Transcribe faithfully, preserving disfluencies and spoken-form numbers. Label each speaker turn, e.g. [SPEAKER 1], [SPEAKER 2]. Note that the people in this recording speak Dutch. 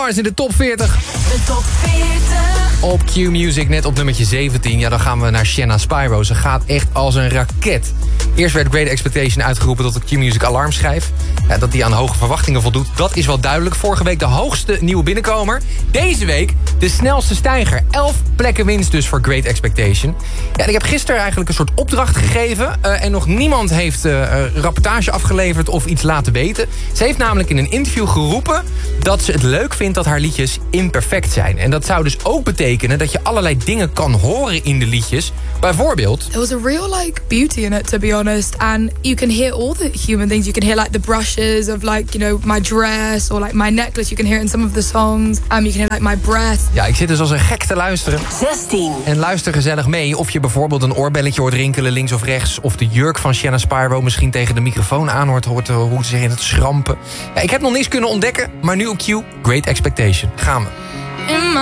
[SPEAKER 1] Mars in de top veertig.
[SPEAKER 2] De top veertig.
[SPEAKER 1] Op Q-Music, net op nummertje zeventien. Ja, dan gaan we naar Shanna Spyro. Ze gaat echt als een raket. Eerst werd Great Expectation uitgeroepen tot de Q-Music alarmschijf. Ja, dat die aan hoge verwachtingen voldoet, dat is wel duidelijk. Vorige week de hoogste nieuwe binnenkomer. Deze week de snelste stijger. Elf plekken winst dus voor Great Expectation. Ja, en ik heb gisteren eigenlijk een soort opdracht gegeven. Uh, en nog niemand heeft uh, rapportage afgeleverd of iets laten weten. Ze heeft namelijk in een interview geroepen dat ze het leuk vindt dat haar liedjes imperfect zijn. En dat zou dus ook betekenen dat je allerlei dingen kan horen in de liedjes. Bijvoorbeeld...
[SPEAKER 3] There was a real like beauty in it, to be honest. And you can hear all the human things. You can hear like the brushes of like, you know, my dress or like my necklace. You can hear it in some of the songs. Um, you can hear like my breath.
[SPEAKER 1] Ja, ik zit dus als een gek te luisteren.
[SPEAKER 2] zestien.
[SPEAKER 1] En luister gezellig mee of je bijvoorbeeld een oorbelletje hoort rinkelen links of rechts. Of de jurk van Shanna Spyro misschien tegen de microfoon aan hoort, hoort hoe ze zich in het schrampen. Ja, ik heb nog niks kunnen ontdekken, maar nu op Q, Great Expectation. Gaan we.
[SPEAKER 3] In my